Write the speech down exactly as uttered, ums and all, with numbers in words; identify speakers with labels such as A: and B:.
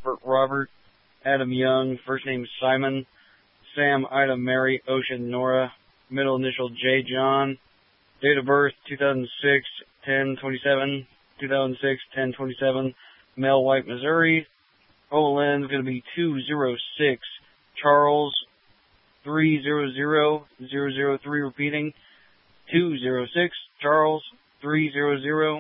A: Robert, Robert, Adam Young, first name Simon, Sam, Ida, Mary, Ocean, Nora, middle initial J, John, date of birth two thousand six, ten twenty-seven, two thousand six, ten twenty-seven, male, white, Missouri. O L N is going to be two zero six, Charles, three zero zero, zero zero three, repeating, two zero six, Charles, three zero zero,